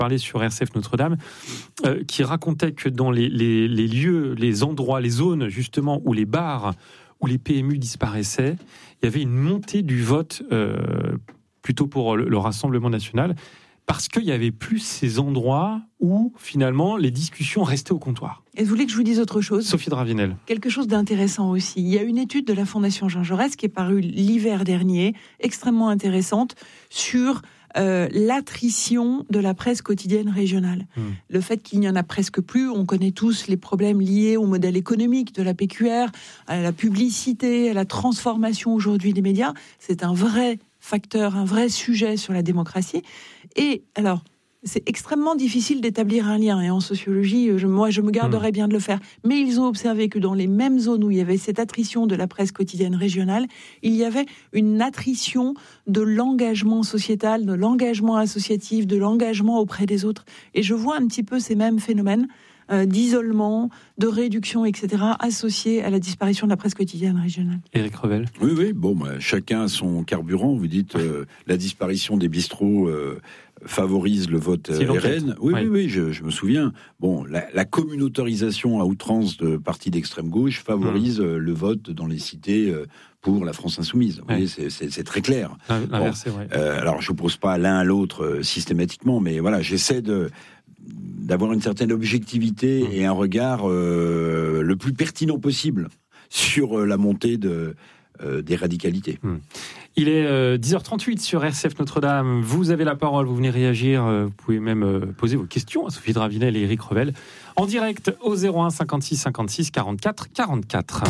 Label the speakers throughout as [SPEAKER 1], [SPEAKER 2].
[SPEAKER 1] parlais sur RCF Notre-Dame, qui racontait que dans les lieux, les endroits, les zones justement où les bars, où les PMU disparaissaient, il y avait une montée du vote plutôt pour le Rassemblement national, parce qu'il n'y avait plus ces endroits où, finalement, les discussions restaient au comptoir.
[SPEAKER 2] Et vous voulez que je vous dise autre chose ?
[SPEAKER 1] Sophie Dravinel.
[SPEAKER 2] Quelque chose d'intéressant aussi. Il y a une étude de la Fondation Jean Jaurès qui est parue l'hiver dernier, extrêmement intéressante, sur l'attrition de la presse quotidienne régionale. Le fait qu'il n'y en a presque plus, on connaît tous les problèmes liés au modèle économique de la PQR, à la publicité, à la transformation aujourd'hui des médias. C'est un vrai facteur, un vrai sujet sur la démocratie. Et alors, c'est extrêmement difficile d'établir un lien. Et en sociologie, je me garderais bien de le faire. Mais ils ont observé que dans les mêmes zones où il y avait cette attrition de la presse quotidienne régionale, il y avait une attrition de l'engagement sociétal, de l'engagement associatif, de l'engagement auprès des autres. Et je vois un petit peu ces mêmes phénomènes d'isolement, de réduction, etc., associés à la disparition de la presse quotidienne régionale.
[SPEAKER 1] Éric Revel.
[SPEAKER 3] Oui, bon, chacun a son carburant. Vous dites la disparition des bistrots favorise le vote RN. Oui, je me souviens. Bon, la communautarisation à outrance de partis d'extrême gauche favorise le vote dans les cités pour la France insoumise. Vous voyez, c'est très clair.
[SPEAKER 1] L'inverse, c'est vrai.
[SPEAKER 3] Alors, je n'oppose pas l'un à l'autre systématiquement, mais voilà, j'essaie d'avoir une certaine objectivité et un regard le plus pertinent possible sur la montée des radicalités.
[SPEAKER 1] Il est 10h38 sur RCF Notre-Dame. Vous avez la parole, vous venez réagir. Vous pouvez même poser vos questions à Sophie Dravinel et Éric Revel en direct au 01 56 56 44 44.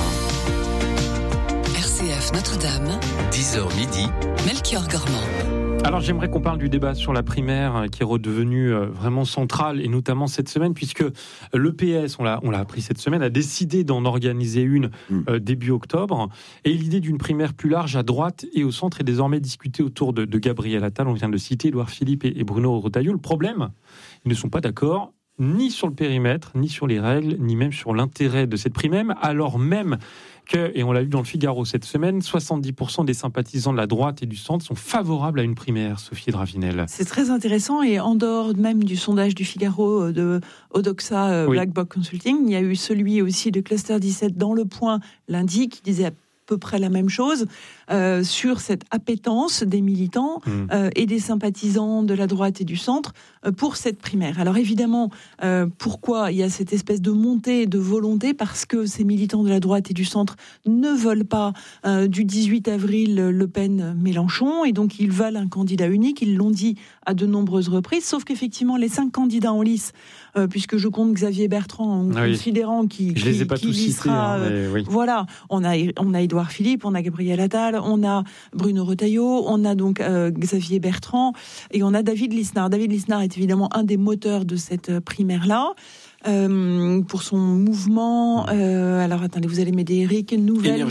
[SPEAKER 4] RCF Notre-Dame, 10h midi, Melchior Gormand.
[SPEAKER 1] Alors j'aimerais qu'on parle du débat sur la primaire qui est redevenu vraiment central, et notamment cette semaine, puisque l'EPS, on l'a appris cette semaine, a décidé d'en organiser une début octobre, et l'idée d'une primaire plus large à droite et au centre est désormais discutée autour de Gabriel Attal. On vient de le citer, Édouard Philippe et Bruno Retailleau. Le problème, ils ne sont pas d'accord ni sur le périmètre, ni sur les règles, ni même sur l'intérêt de cette primaire, alors même que, et on l'a vu dans le Figaro cette semaine, 70% des sympathisants de la droite et du centre sont favorables à une primaire, Sophie Dravinel.
[SPEAKER 2] C'est très intéressant, et en dehors même du sondage du Figaro de Odoxa Black Box Consulting, il y a eu celui aussi de Cluster 17 dans Le Point lundi qui disait à peu près la même chose sur cette appétence des militants et des sympathisants de la droite et du centre pour cette primaire. Alors évidemment, pourquoi il y a cette espèce de montée de volonté ? Parce que ces militants de la droite et du centre ne veulent pas du 18 avril Le Pen-Mélenchon, et donc ils veulent un candidat unique. Ils l'ont dit à de nombreuses reprises, sauf qu'effectivement les 5 candidats en lice, puisque je compte Xavier Bertrand, considérant qu'il sera... Voilà, on a Édouard Philippe, on a Gabriel Attal, on a Bruno Retailleau, on a donc Xavier Bertrand, et on a David Lisnard. David Lisnard est évidemment un des moteurs de cette primaire-là. Pour son mouvement, alors attendez, vous allez m'aider, Eric. Nouvelle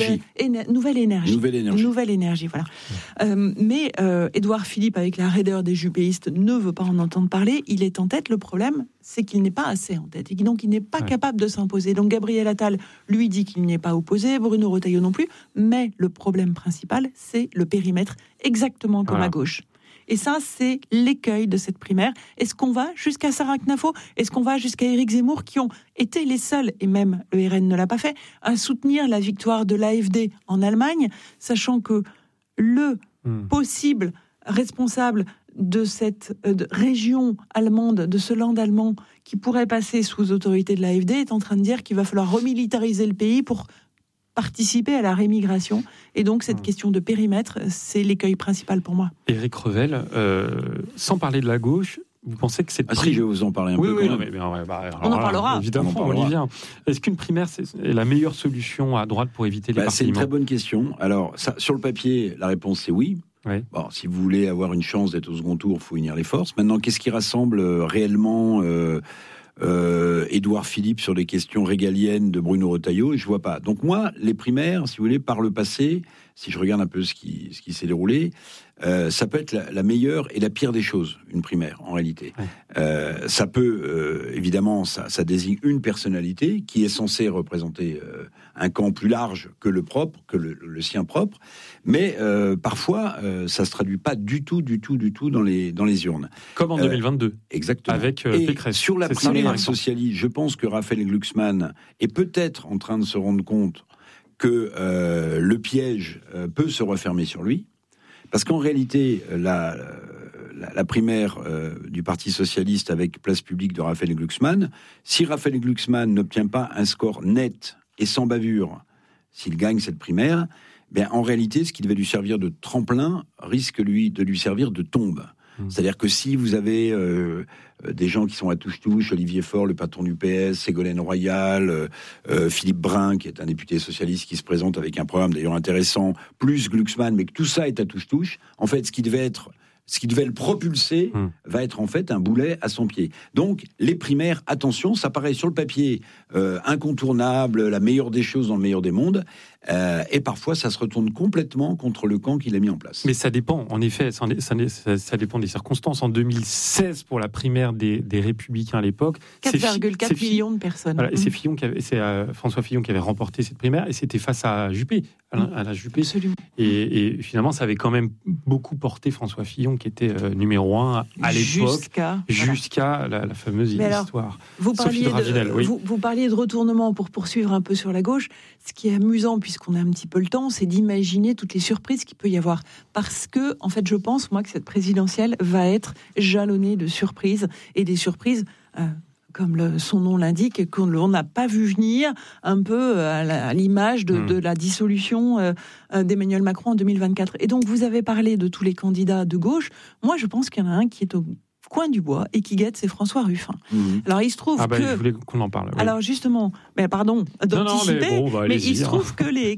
[SPEAKER 2] énergie, voilà. Mais Édouard Philippe, avec la raideur des jupéistes, ne veut pas en entendre parler. Il est en tête. Le problème, c'est qu'il n'est pas assez en tête, et donc il n'est pas capable de s'imposer. Donc Gabriel Attal lui dit qu'il n'est pas opposé, Bruno Retailleau non plus. Mais le problème principal, c'est le périmètre, exactement comme à gauche. Et ça, c'est l'écueil de cette primaire. Est-ce qu'on va jusqu'à Sarah Knafo ? Est-ce qu'on va jusqu'à Éric Zemmour, qui ont été les seuls, et même le RN ne l'a pas fait, à soutenir la victoire de l'AfD en Allemagne, sachant que le possible responsable de cette région allemande, de ce land allemand qui pourrait passer sous autorité de l'AfD, est en train de dire qu'il va falloir remilitariser le pays pour participer à la rémigration. Et donc, cette question de périmètre, c'est l'écueil principal pour moi.
[SPEAKER 1] Éric Revel, sans parler de la gauche, vous pensez que cette
[SPEAKER 3] si, je vais vous en parler un peu.
[SPEAKER 1] Oui,
[SPEAKER 3] quand
[SPEAKER 1] mais
[SPEAKER 2] on en parlera.
[SPEAKER 1] Évidemment, on y vient. Est-ce qu'une primaire, c'est la meilleure solution à droite pour éviter les partis?
[SPEAKER 3] C'est une très bonne question. Alors, sur le papier, la réponse, c'est oui. Bon, si vous voulez avoir une chance d'être au second tour, il faut unir les forces. Maintenant, qu'est-ce qui rassemble réellement Édouard Philippe sur les questions régaliennes de Bruno Retailleau? Je vois pas. Donc moi, les primaires, si vous voulez, par le passé, si je regarde un peu ce qui s'est déroulé, ça peut être la meilleure et la pire des choses, une primaire, en réalité. Ça peut, évidemment, ça désigne une personnalité qui est censée représenter un camp plus large que le propre, que le sien propre, mais parfois, ça se traduit pas du tout dans les urnes.
[SPEAKER 1] Comme en 2022.
[SPEAKER 3] Exactement.
[SPEAKER 1] Avec Pécresse.
[SPEAKER 3] Sur la primaire socialiste, je pense que Raphaël Glucksmann est peut-être en train de se rendre compte que le piège peut se refermer sur lui, parce qu'en réalité, la primaire du Parti socialiste avec place publique de Raphaël Glucksmann, si Raphaël Glucksmann n'obtient pas un score net et sans bavure, s'il gagne cette primaire, bien en réalité, ce qui devait lui servir de tremplin risque de lui servir de tombe. C'est-à-dire que si vous avez des gens qui sont à touche-touche, Olivier Faure, le patron du PS, Ségolène Royal, Philippe Brun, qui est un député socialiste qui se présente avec un programme d'ailleurs intéressant, plus Glucksmann, mais que tout ça est à touche-touche, en fait, ce qui devait le propulser va être en fait un boulet à son pied. Donc, les primaires, attention, ça paraît sur le papier incontournable, la meilleure des choses dans le meilleur des mondes, et parfois ça se retourne complètement contre le camp qu'il a mis en place.
[SPEAKER 1] Mais ça dépend, en effet, ça dépend des circonstances. En 2016, pour la primaire des Républicains à l'époque,
[SPEAKER 2] 4,4 millions de personnes.
[SPEAKER 1] Voilà, et c'est François Fillon qui avait remporté cette primaire, et c'était face à Juppé, Alain Juppé.
[SPEAKER 2] Absolument.
[SPEAKER 1] Et finalement, ça avait quand même beaucoup porté François Fillon, qui était numéro 1 à l'époque, jusqu'à la fameuse histoire.
[SPEAKER 2] Vous parliez de retournement pour poursuivre un peu sur la gauche. Ce qui est amusant, puisqu'on a un petit peu le temps, c'est d'imaginer toutes les surprises qu'il peut y avoir. Parce que, en fait, je pense, moi, que cette présidentielle va être jalonnée de surprises, et des surprises... comme son nom l'indique, qu'on n'a pas vu venir, un peu à l'image de la dissolution d'Emmanuel Macron en 2024. Et donc, vous avez parlé de tous les candidats de gauche. Moi, je pense qu'il y en a un qui est au coin du bois et qui guette, c'est François Ruffin. Alors, il se trouve que...
[SPEAKER 1] je voulais qu'on en parle. Oui.
[SPEAKER 2] Alors, justement, pardon d'anticiper, mais il se trouve que les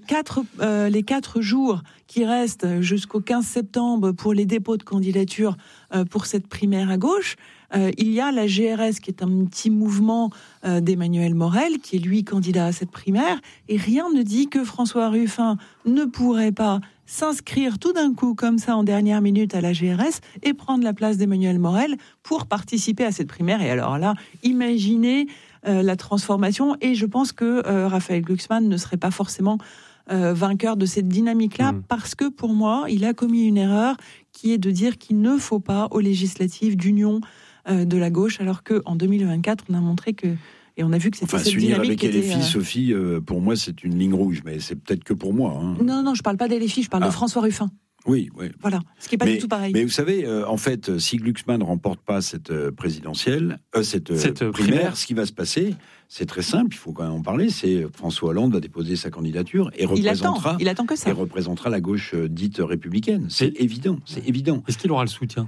[SPEAKER 2] 4 jours qui restent jusqu'au 15 septembre pour les dépôts de candidature pour cette primaire à gauche, il y a la GRS qui est un petit mouvement d'Emmanuel Morel, qui est lui candidat à cette primaire, et rien ne dit que François Ruffin ne pourrait pas s'inscrire tout d'un coup comme ça en dernière minute à la GRS et prendre la place d'Emmanuel Morel pour participer à cette primaire. Et alors là, imaginez la transformation, et je pense que Raphaël Glucksmann ne serait pas forcément vainqueur de cette dynamique-là, parce que pour moi, il a commis une erreur qui est de dire qu'il ne faut pas aux législatives d'union de la gauche, alors qu'en 2024, on a montré que... Et on a vu que c'était cette dynamique qui était...
[SPEAKER 3] avec LFI, Sophie, pour moi, c'est une ligne rouge, mais c'est peut-être que pour moi. Hein.
[SPEAKER 2] Non, je parle pas d'LFI, je parle de François Ruffin.
[SPEAKER 3] Oui.
[SPEAKER 2] Voilà, ce qui n'est pas du tout pareil.
[SPEAKER 3] Mais vous savez, en fait, si Glucksmann ne remporte pas cette présidentielle, cette primaire, ce qui va se passer, c'est très simple, il faut quand même en parler, c'est François Hollande va déposer sa candiation et
[SPEAKER 2] il attend que ça.
[SPEAKER 3] Et représentera la gauche dite républicaine. C'est évident.
[SPEAKER 1] Est-ce qu'il aura le soutien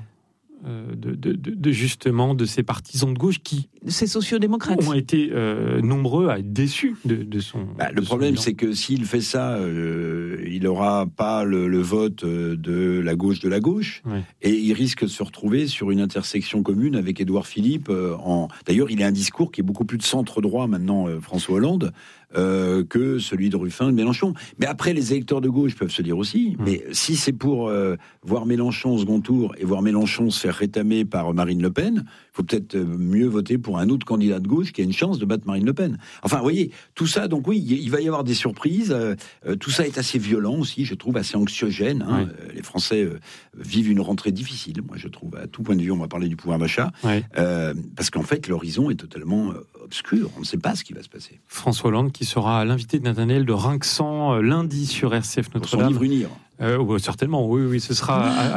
[SPEAKER 1] justement de ces partisans de gauche qui,
[SPEAKER 2] ces sociodémocrates,
[SPEAKER 1] ont été nombreux à être déçus de son...
[SPEAKER 3] le problème, c'est que s'il fait ça, il n'aura pas le vote de la gauche, et il risque de se retrouver sur une intersection commune avec Édouard Philippe. D'ailleurs, il a un discours qui est beaucoup plus de centre-droit maintenant, François Hollande, que celui de Ruffin, de Mélenchon. Mais après, les électeurs de gauche peuvent se dire aussi, mais si c'est pour voir Mélenchon au second tour et voir Mélenchon se faire rétamer par Marine Le Pen, il faut peut-être mieux voter pour un autre candidat de gauche qui a une chance de battre Marine Le Pen. Enfin, vous voyez, tout ça, donc oui, il va y avoir des surprises. Tout ça est assez violent aussi, je trouve, assez anxiogène. Les Français vivent une rentrée difficile, moi je trouve, à tout point de vue. On va parler du pouvoir d'achat, parce qu'en fait, l'horizon est totalement obscur. On ne sait pas ce qui va se passer.
[SPEAKER 1] François Hollande qui sera l'invité de Nathanaël de Rinxan lundi sur RCF Notre-Dame.
[SPEAKER 3] Pour son livre Unir.
[SPEAKER 1] Certainement, oui, ce sera à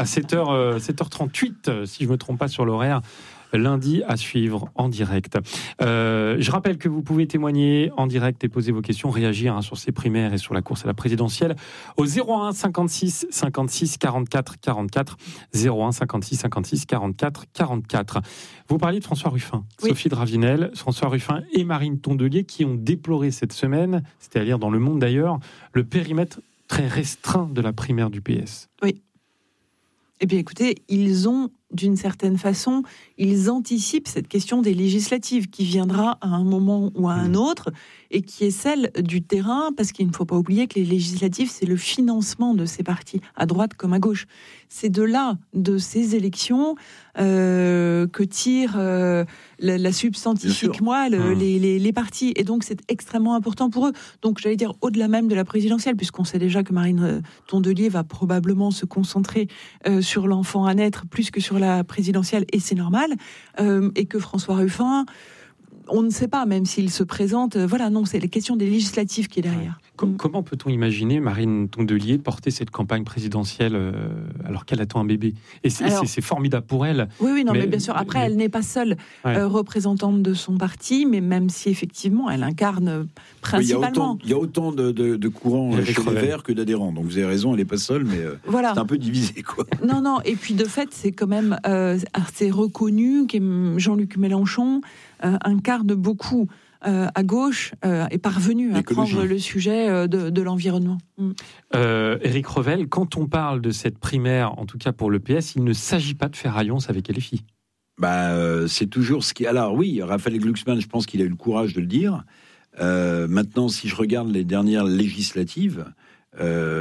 [SPEAKER 1] 7h38, si je ne me trompe pas sur l'horaire, lundi, à suivre en direct. Je rappelle que vous pouvez témoigner en direct et poser vos questions, réagir sur ces primaires et sur la course à la présidentielle au 01 56 56 44 44, 01 56 56 44 44. Vous parliez de François Ruffin, Sophie Dravinel, François Ruffin et Marine Tondelier qui ont déploré cette semaine, c'était à lire dans Le Monde d'ailleurs, le périmètre très restreint de la primaire du PS.
[SPEAKER 2] Oui. Eh bien, écoutez, ils ont d'une certaine façon, ils anticipent cette question des législatives qui viendra à un moment ou à un autre et qui est celle du terrain, parce qu'il ne faut pas oublier que les législatives, c'est le financement de ces partis, à droite comme à gauche. C'est de là, de ces élections, que tire la substantifique moelle les partis. Et donc, c'est extrêmement important pour eux. Donc, j'allais dire, au-delà même de la présidentielle, puisqu'on sait déjà que Marine Tondelier va probablement se concentrer sur l'enfant à naître plus que sur la présidentielle, et c'est normal, et que François Ruffin... On ne sait pas, même s'il se présente. Voilà, non, c'est la question des législatives qui est derrière.
[SPEAKER 1] Comment peut-on imaginer Marine Tondelier porter cette campagne présidentielle alors qu'elle attend un bébé ? Et c'est formidable pour elle.
[SPEAKER 2] Oui, non, mais bien sûr. Après, elle n'est pas seule représentante de son parti, mais même si effectivement, elle incarne principalement.
[SPEAKER 3] Il y a autant de courants chez les Verts que d'adhérents. Donc vous avez raison, elle n'est pas seule, mais voilà. C'est un peu divisé, quoi.
[SPEAKER 2] Non. Et puis de fait, c'est quand même assez reconnu que Jean-Luc Mélenchon incarne beaucoup à gauche, est parvenu à prendre le sujet de l'environnement.
[SPEAKER 1] Éric Revel, quand on parle de cette primaire, en tout cas pour le PS, il ne s'agit pas de faire alliance avec LFI.
[SPEAKER 3] C'est toujours ce qui... Alors oui, Raphaël Glucksmann, je pense qu'il a eu le courage de le dire. Maintenant, si je regarde les dernières législatives, il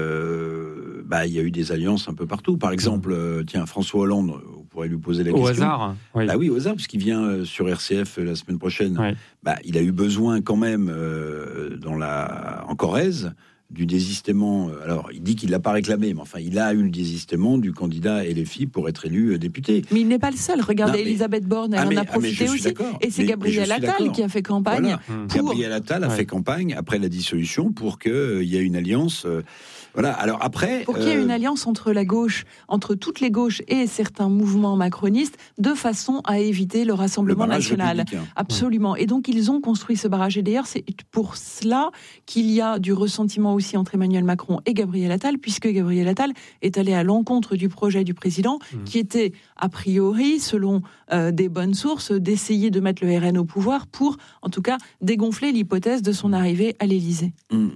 [SPEAKER 3] y a eu des alliances un peu partout. Par exemple, François Hollande, vous pourrez lui poser la question.
[SPEAKER 1] Au hasard.
[SPEAKER 3] Oui. Oui, au hasard, parce qu'il vient sur RCF la semaine prochaine. Oui. Il a eu besoin quand même, en Corrèze, du désistement. Alors, il dit qu'il ne l'a pas réclamé, mais enfin, il a eu le désistement du candidat LFI pour être élu député.
[SPEAKER 2] Mais il n'est pas le seul. Regardez, Elisabeth Borne, elle en a profité aussi. Et c'est Gabriel Attal qui a fait campagne.
[SPEAKER 3] Voilà. Gabriel Attal a fait campagne après la dissolution pour qu'il y ait une alliance. Voilà. Alors après,
[SPEAKER 2] pour qu'il y ait une alliance entre la gauche, entre toutes les gauches et certains mouvements macronistes, de façon à éviter le Rassemblement national. Absolument. Et donc ils ont construit ce barrage. Et d'ailleurs, c'est pour cela qu'il y a du ressentiment aussi entre Emmanuel Macron et Gabriel Attal, puisque Gabriel Attal est allé à l'encontre du projet du président, qui était a priori, selon des bonnes sources, d'essayer de mettre le RN au pouvoir pour, en tout cas, dégonfler l'hypothèse de son arrivée à l'Élysée.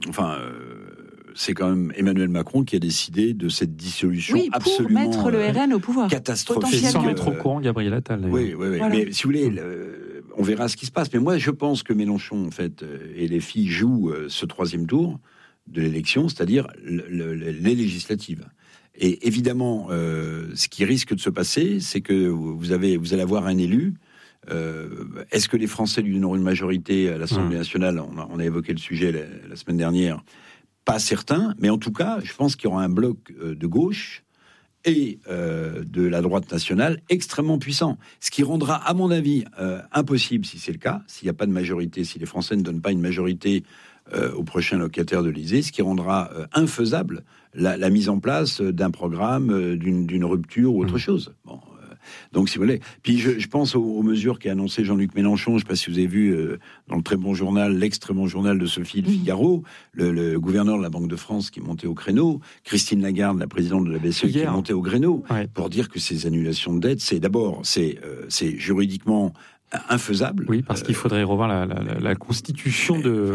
[SPEAKER 3] C'est quand même Emmanuel Macron qui a décidé de cette dissolution absolument
[SPEAKER 2] pour mettre le RN au pouvoir.
[SPEAKER 3] Catastrophique.
[SPEAKER 1] Sans mettre au courant Gabriel Attal.
[SPEAKER 3] Oui. Voilà. Mais si vous voulez, on verra ce qui se passe. Mais moi, je pense que Mélenchon, en fait, et les filles jouent ce troisième tour de l'élection, c'est-à-dire les législatives. Et évidemment, ce qui risque de se passer, c'est que vous allez avoir un élu. Est-ce que les Français lui donneront une majorité à l'Assemblée nationale ? On a évoqué le sujet la semaine dernière. Pas certain, mais en tout cas, je pense qu'il y aura un bloc de gauche et de la droite nationale extrêmement puissant. Ce qui rendra, à mon avis, impossible, si c'est le cas, s'il n'y a pas de majorité, si les Français ne donnent pas une majorité au prochain locataire de l'Élysée, ce qui rendra infaisable la mise en place d'un programme, d'une rupture ou autre chose. Bon. Donc, si vous voulez. Puis, je pense aux mesures qu'a annoncé Jean-Luc Mélenchon. Je ne sais pas si vous avez vu dans le très bon journal, l'extrêmement bon journal de Sophie Le Figaro, le gouverneur de la Banque de France qui est monté au créneau, Christine Lagarde, la présidente de la BCE, qui est montée au créneau, pour dire que ces annulations de dettes, c'est juridiquement infaisable.
[SPEAKER 1] Oui, parce qu'il faudrait revoir la constitution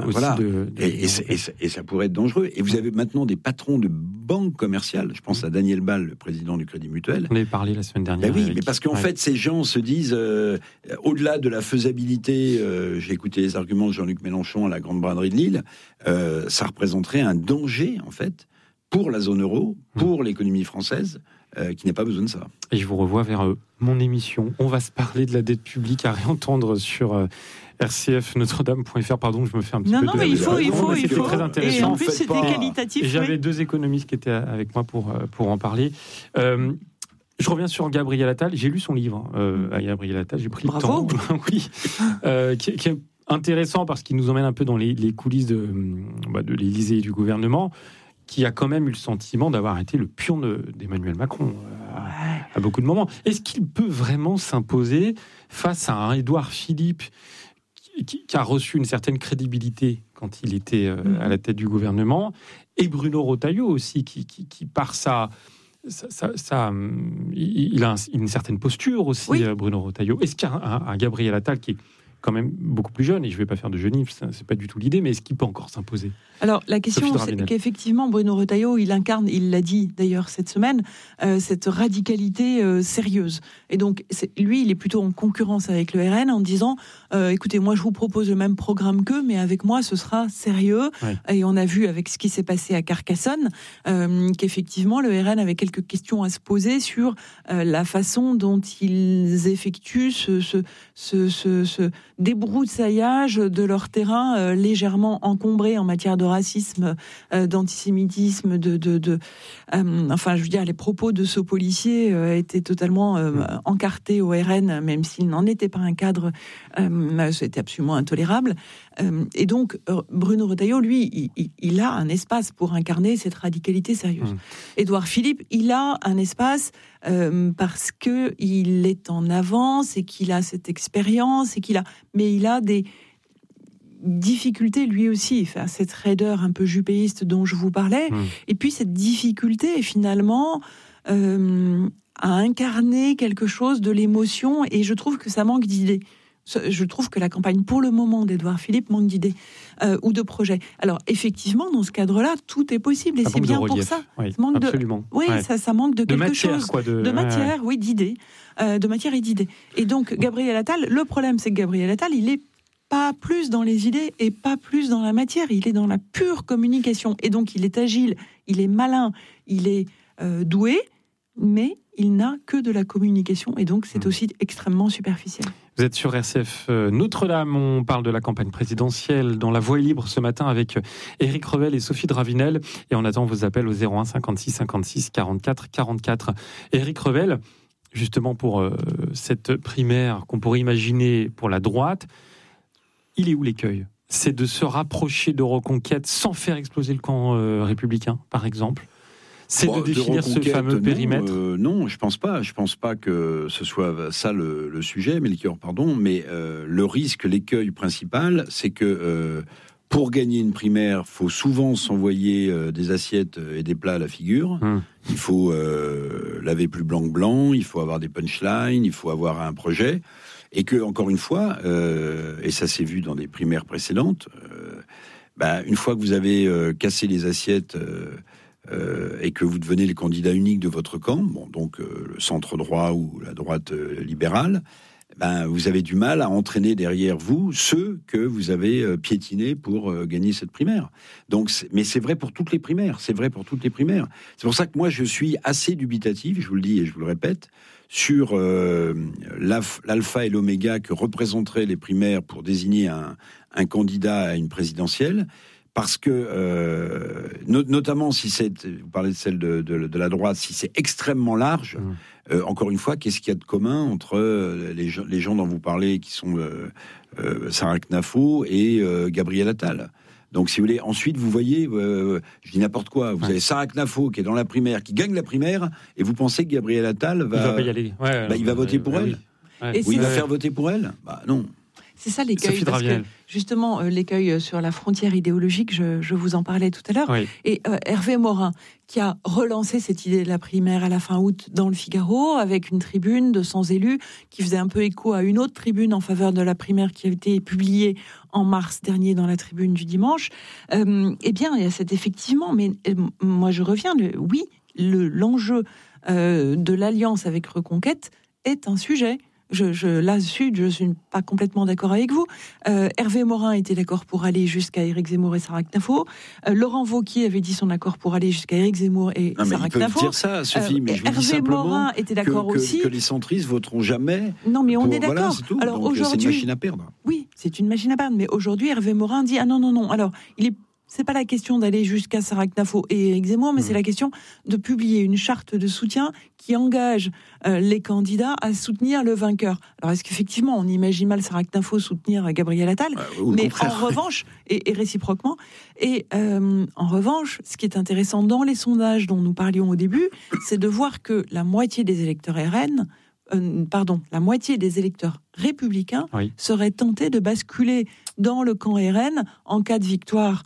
[SPEAKER 3] et ça pourrait être dangereux. Et vous avez maintenant des patrons de banques commerciales. Je pense à Daniel Ball, le président du Crédit Mutuel.
[SPEAKER 1] On avait parlé la semaine dernière.
[SPEAKER 3] Mais parce qu'en fait, ces gens se disent, au-delà de la faisabilité, j'ai écouté les arguments de Jean-Luc Mélenchon à la Grande Braderie de Lille, ça représenterait un danger, en fait, pour la zone euro, pour l'économie française, qui n'a pas besoin de ça.
[SPEAKER 1] Et je vous revois vers mon émission. On va se parler de la dette publique à réentendre sur RCF Notre-Dame.fr. Pardon, je me fais un petit peu...
[SPEAKER 2] Non, mais il faut.
[SPEAKER 1] C'était très intéressant.
[SPEAKER 2] Et en plus, c'était qualitatif.
[SPEAKER 1] Et j'avais deux économistes qui étaient avec moi pour en parler. Je reviens sur Gabriel Attal. J'ai lu son livre à Gabriel Attal. J'ai pris le temps. Oui. Qui est intéressant parce qu'il nous emmène un peu dans les coulisses de l'Élysée et du gouvernement, qui a quand même eu le sentiment d'avoir été le pion d'Emmanuel Macron à beaucoup de moments. Est-ce qu'il peut vraiment s'imposer face à un Édouard Philippe qui a reçu une certaine crédibilité quand il était à la tête du gouvernement, et Bruno Retailleau aussi, qui par il a une certaine posture aussi, Bruno Retailleau. Est-ce qu'il y a un Gabriel Attal qui est quand même beaucoup plus jeune, et je ne vais pas faire de jeunif, c'est pas du tout l'idée, mais est-ce qu'il peut encore s'imposer ?
[SPEAKER 2] Alors, la question, c'est qu'effectivement, Bruno Retailleau, il incarne, il l'a dit d'ailleurs cette semaine, cette radicalité sérieuse. Et donc, lui, il est plutôt en concurrence avec le RN en disant, écoutez, moi, je vous propose le même programme qu'eux, mais avec moi, ce sera sérieux. Ouais. Et on a vu avec ce qui s'est passé à Carcassonne, qu'effectivement, le RN avait quelques questions à se poser sur la façon dont ils effectuent ce débroussaillage de leur terrain légèrement encombré en matière de racisme, d'antisémitisme, enfin, je veux dire, les propos de ce policier étaient totalement encartés au RN, même s'il n'en était pas un cadre, c'était absolument intolérable. Et donc, Bruno Retailleau, lui, il a un espace pour incarner cette radicalité sérieuse. Édouard Philippe, il a un espace parce qu'il est en avance et qu'il a cette expérience, mais il a des difficulté lui aussi, enfin, cette raideur un peu jupéiste dont je vous parlais, et puis cette difficulté finalement à incarner quelque chose de l'émotion, et je trouve que ça manque d'idées. Je trouve que la campagne pour le moment d'Édouard Philippe manque d'idées ou de projets. Alors effectivement, dans ce cadre-là, tout est possible, et c'est bien pour ça.
[SPEAKER 1] Oui,
[SPEAKER 2] ça manque
[SPEAKER 1] absolument.
[SPEAKER 2] Ça manque de quelque
[SPEAKER 1] matière,
[SPEAKER 2] chose,
[SPEAKER 1] quoi,
[SPEAKER 2] de matière, oui, d'idées, de matière et d'idées. Et donc Gabriel Attal, le problème, c'est que Gabriel Attal, il est pas plus dans les idées et pas plus dans la matière, il est dans la pure communication. Et donc il est agile, il est malin, il est doué, mais il n'a que de la communication, et donc c'est aussi extrêmement superficiel.
[SPEAKER 1] Vous êtes sur RCF Notre-Dame, on parle de la campagne présidentielle dans La Voix est libre ce matin avec Éric Revel et Sophie Dravinel, et on attend vos appels au 01 56 56 44 44. Éric Revel, justement pour cette primaire qu'on pourrait imaginer pour la droite, il est où l'écueil ? C'est de se rapprocher de Reconquête sans faire exploser le camp républicain, par exemple ? C'est de définir ce fameux périmètre ?
[SPEAKER 3] Non, je pense pas. Je pense pas que ce soit ça le sujet, Melchior, pardon. Mais le risque, l'écueil principal, c'est que pour gagner une primaire, faut souvent s'envoyer des assiettes et des plats à la figure. Il faut laver plus blanc que blanc, il faut avoir des punchlines, il faut avoir un projet. Et que, encore une fois, et ça s'est vu dans des primaires précédentes, une fois que vous avez cassé les assiettes et que vous devenez le candidat unique de votre camp, donc le centre droit ou la droite libérale, vous avez du mal à entraîner derrière vous ceux que vous avez piétinés pour gagner cette primaire. Donc, mais c'est vrai pour toutes les primaires. C'est vrai pour toutes les primaires. C'est pour ça que moi, je suis assez dubitatif, je vous le dis et je vous le répète, sur l'alpha et l'oméga que représenteraient les primaires pour désigner un candidat à une présidentielle. Parce que, notamment si vous parlez de celle de la droite, si c'est extrêmement large, encore une fois, qu'est-ce qu'il y a de commun entre les gens dont vous parlez, qui sont Sarah Knafo et Gabriel Attal ? Donc, si vous voulez, ensuite, vous voyez, je dis n'importe quoi, vous avez Sarah Knafo qui est dans la primaire, qui gagne la primaire, et vous pensez que Gabriel Attal va y aller. Il va voter pour elle. Ou il va faire voter pour elle ? Non.
[SPEAKER 2] C'est ça l'écueil, parce que justement l'écueil sur la frontière idéologique, je vous en parlais tout à l'heure, et Hervé Morin, qui a relancé cette idée de la primaire à la fin août dans le Figaro, avec une tribune de 100 élus, qui faisait un peu écho à une autre tribune en faveur de la primaire qui a été publiée en mars dernier dans la tribune du dimanche. Eh bien, il y a cet effectivement, mais moi je reviens, l'enjeu de l'alliance avec Reconquête est un sujet. Là-dessus, je ne suis pas complètement d'accord avec vous. Hervé Morin était d'accord pour aller jusqu'à Éric Zemmour et Sarah Knafo. Laurent Wauquiez avait dit son accord pour aller jusqu'à Éric Zemmour et Sarah Knafo.
[SPEAKER 3] Il peut dire ça, Sophie, mais je vous dis simplement
[SPEAKER 2] Morin était d'accord aussi.
[SPEAKER 3] Que les centristes voteront jamais.
[SPEAKER 2] Non, mais on est d'accord.
[SPEAKER 3] Voilà, c'est tout. Alors donc, aujourd'hui, c'est une machine à perdre.
[SPEAKER 2] Oui, c'est une machine à perdre. Mais aujourd'hui, Hervé Morin dit non. Alors, c'est pas la question d'aller jusqu'à Sarah Knafo et Éric Zemmour, mais c'est la question de publier une charte de soutien qui engage les candidats à soutenir le vainqueur. Alors, est-ce qu'effectivement, on imagine mal Sarah Knafo soutenir Gabriel Attal, mais en revanche, et réciproquement, en revanche, ce qui est intéressant dans les sondages dont nous parlions au début, c'est de voir que la moitié des électeurs RN, la moitié des électeurs républicains seraient tentés de basculer dans le camp RN en cas de victoire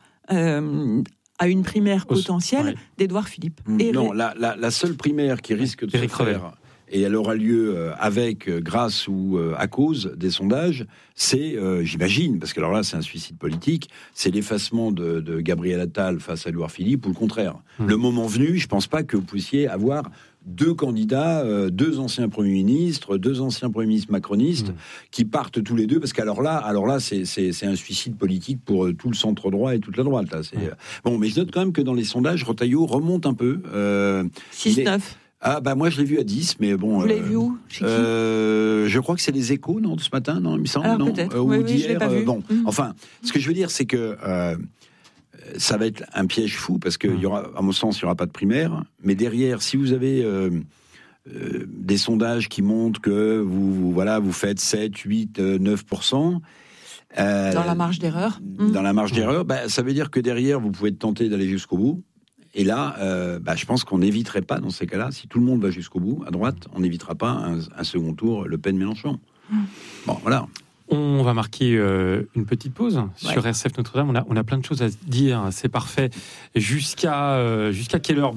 [SPEAKER 2] à une primaire potentielle d'Édouard Philippe.
[SPEAKER 3] Non, la seule primaire qui risque de se faire et elle aura lieu grâce ou à cause des sondages, c'est, j'imagine, parce que alors là c'est un suicide politique, c'est l'effacement de Gabriel Attal face à Édouard Philippe ou le contraire. Le moment venu, je pense pas que vous puissiez avoir deux candidats, deux anciens premiers ministres, deux anciens premiers ministres macronistes qui partent tous les deux, parce qu'alors là, c'est un suicide politique pour tout le centre droit et toute la droite. Là, bon, mais je note quand même que dans les sondages, Retailleau remonte un peu.
[SPEAKER 2] 6-9.
[SPEAKER 3] Ah bah moi je l'ai vu à 10, mais bon.
[SPEAKER 2] Vous l'avez vu où? Chez qui?
[SPEAKER 3] Je crois que c'est les Échos, non, de ce matin, non, il me semble.
[SPEAKER 2] Alors
[SPEAKER 3] non,
[SPEAKER 2] peut-être.
[SPEAKER 3] ou
[SPEAKER 2] oui,
[SPEAKER 3] d'hier.
[SPEAKER 2] je l'ai pas vu.
[SPEAKER 3] Bon, enfin, ce que je veux dire, c'est que ça va être un piège fou parce que il y aura, à mon sens, il y aura pas de primaire, mais derrière, si vous avez des sondages qui montrent que vous faites 7, 8, 9%. Dans
[SPEAKER 2] la marge d'erreur.
[SPEAKER 3] Dans la marge d'erreur, ça veut dire que derrière, vous pouvez être tenté d'aller jusqu'au bout. Et là, je pense qu'on n'éviterait pas, dans ces cas-là, si tout le monde va jusqu'au bout, à droite, on n'évitera pas un second tour Le Pen-Mélenchon. Bon, voilà.
[SPEAKER 1] On va marquer une petite pause sur RCF Notre-Dame. On a plein de choses à dire, c'est parfait. Jusqu'à quelle heure?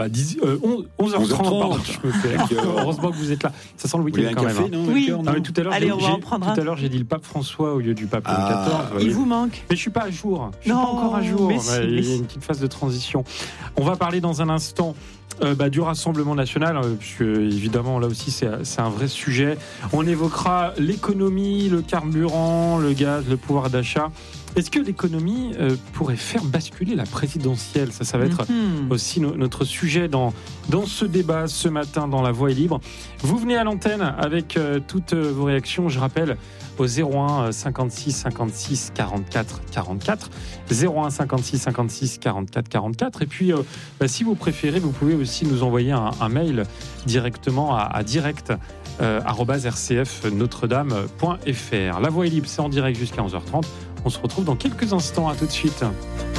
[SPEAKER 1] 11h30. Heureusement que vous êtes là. Ça sent le week-end quand même.
[SPEAKER 3] Non,
[SPEAKER 2] oui.
[SPEAKER 3] non,
[SPEAKER 1] mais tout à l'heure, tout à l'heure, j'ai dit le pape François au lieu du pape XIV.
[SPEAKER 2] Il vous manque.
[SPEAKER 1] Mais je suis pas à jour. Je suis pas encore à jour. Il y a une petite phase de transition. On va parler dans un instant du Rassemblement national, puisque évidemment là aussi c'est un vrai sujet. On évoquera l'économie, le carburant, le gaz, le pouvoir d'achat. Est-ce que l'économie pourrait faire basculer la présidentielle? Ça va être aussi notre sujet dans ce débat ce matin dans La Voix est libre. Vous venez à l'antenne avec toutes vos réactions, je rappelle, au 01 56 56 44 44, 01 56 56 44 44. Et puis, si vous préférez, vous pouvez aussi nous envoyer un mail directement à direct@rcfnotredame.fr. La Voix est libre, c'est en direct jusqu'à 11h30. On se retrouve dans quelques instants. À tout de suite.